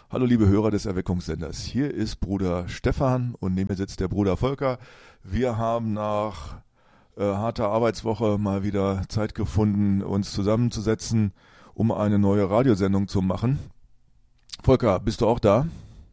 Hallo liebe Hörer des Erweckungssenders, hier ist Bruder Stefan und neben mir sitzt der Bruder Volker. Wir haben nach harter Arbeitswoche mal wieder Zeit gefunden, uns zusammenzusetzen, um eine neue Radiosendung zu machen. Volker, bist du auch da?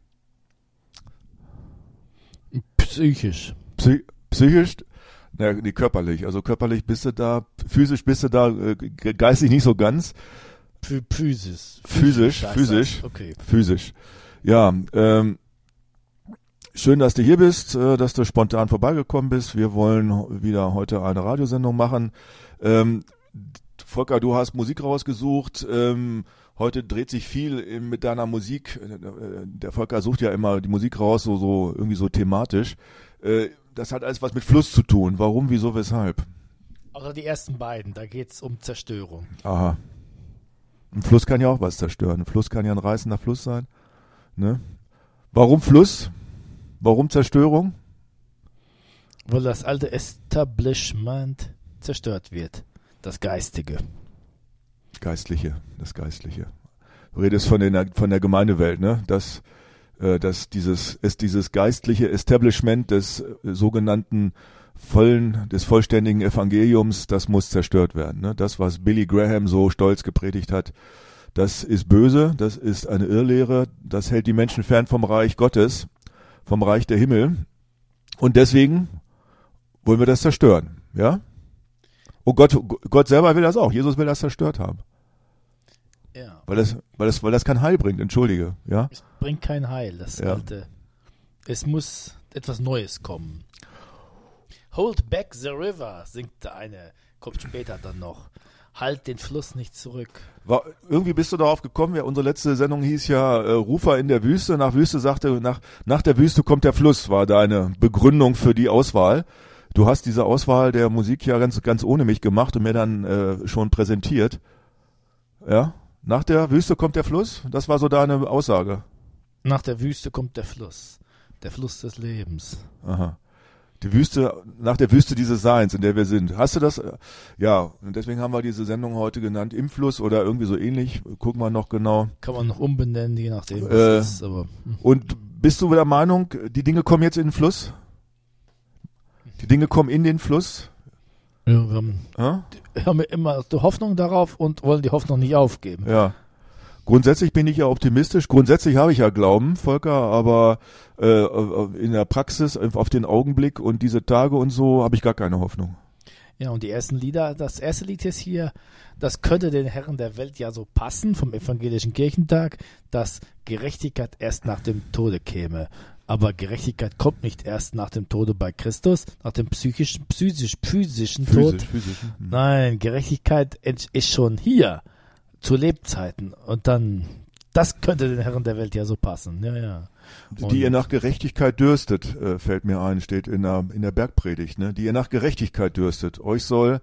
Psychisch. Psychisch? Naja, nee, körperlich. Also körperlich bist du da, physisch bist du da, geistig nicht so ganz. Physisch. Okay. Physisch. Ja, schön, dass du hier bist, dass du spontan vorbeigekommen bist. Wir wollen wieder heute eine Radiosendung machen. Volker, du hast Musik rausgesucht. Heute dreht sich viel mit deiner Musik. Der Volker sucht ja immer die Musik raus, so irgendwie so thematisch. Das hat alles was mit Fluss zu tun. Warum, wieso, weshalb? Also die ersten beiden, da geht's um Zerstörung. Aha. Ein Fluss kann ja auch was zerstören. Ein Fluss kann ja ein reißender Fluss sein. Ne? Warum Fluss? Warum Zerstörung? Weil das alte Establishment zerstört wird. Das Geistige. Das Geistliche. Du redest von der Gemeindewelt, ne? Dass dieses geistliche Establishment des sogenannten des vollständigen Evangeliums, das muss zerstört werden. Ne? Das, was Billy Graham so stolz gepredigt hat, das ist böse, das ist eine Irrlehre, das hält die Menschen fern vom Reich Gottes, vom Reich der Himmel. Und deswegen wollen wir das zerstören. Ja? Und Gott selber will das auch. Jesus will das zerstört haben. Ja. Weil das kein Heil bringt, entschuldige. Ja? Es bringt kein Heil, das alte. Es muss etwas Neues kommen. Hold back the river, singt der eine, kommt später dann noch. Halt den Fluss nicht zurück. Irgendwie bist du darauf gekommen, ja, unsere letzte Sendung hieß ja Rufer in der Wüste. Nach Wüste sagte, nach der Wüste kommt der Fluss, war deine Begründung für die Auswahl. Du hast diese Auswahl der Musik ja ganz ohne mich gemacht und mir dann schon präsentiert. Ja, nach der Wüste kommt der Fluss, das war so deine Aussage. Nach der Wüste kommt der Fluss des Lebens. Aha. Die Wüste, nach der Wüste dieses Seins, in der wir sind. Hast du das? Ja, und deswegen haben wir diese Sendung heute genannt, Im Fluss oder irgendwie so ähnlich. Gucken wir noch genau. Kann man noch umbenennen, je nachdem, was es ist. Aber. Und bist du der Meinung, die Dinge kommen jetzt in den Fluss? Die Dinge kommen in den Fluss? Ja, wir haben immer die Hoffnung darauf und wollen die Hoffnung nicht aufgeben. Ja. Grundsätzlich bin ich ja optimistisch. Grundsätzlich habe ich ja Glauben, Volker, aber in der Praxis, auf den Augenblick und diese Tage und so, habe ich gar keine Hoffnung. Ja, und die ersten Lieder, das erste Lied ist hier, das könnte den Herren der Welt ja so passen, vom evangelischen Kirchentag, dass Gerechtigkeit erst nach dem Tode käme. Aber Gerechtigkeit kommt nicht erst nach dem Tode bei Christus, nach dem physischen Tod. Nein, Gerechtigkeit ist schon hier. Zu Lebzeiten. Und dann, das könnte den Herren der Welt ja so passen. Ja. Die ihr nach Gerechtigkeit dürstet, fällt mir ein, steht in der Bergpredigt, ne? Die ihr nach Gerechtigkeit dürstet. Euch soll,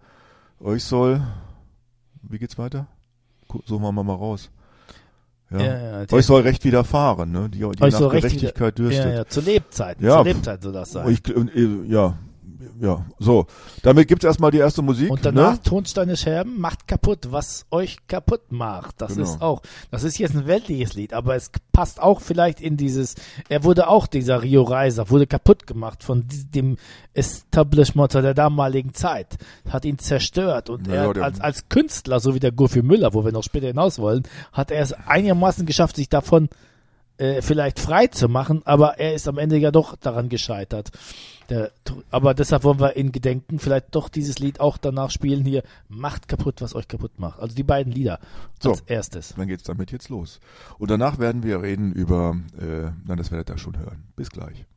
wie geht's weiter? Suchen wir mal raus. Ja. Euch soll Recht widerfahren, ne? Die nach Gerechtigkeit dürstet. Ja, zu Lebzeiten. Ja. Zu Lebzeiten soll das sein. Ja, so. Damit gibt's erstmal die erste Musik. Und danach Tonsteine Scherben macht kaputt, was euch kaputt macht. Das ist jetzt ein weltliches Lied, aber es passt auch vielleicht in dieser Rio Reiser, wurde kaputt gemacht von dem Establishment der damaligen Zeit. Hat ihn zerstört und als Künstler, so wie der Goofy Müller, wo wir noch später hinaus wollen, hat er es einigermaßen geschafft, sich davon vielleicht frei zu machen, aber er ist am Ende ja doch daran gescheitert. Aber deshalb wollen wir in Gedenken vielleicht doch dieses Lied auch danach spielen hier. Macht kaputt, was euch kaputt macht. Also die beiden Lieder als erstes. Dann geht's damit jetzt los. Und danach werden wir reden über, das werdet ihr schon hören. Bis gleich.